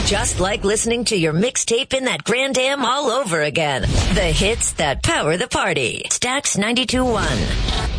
just like listening to your mixtape in that Grand Am all over again. The hits that power the party. Stax 92.1.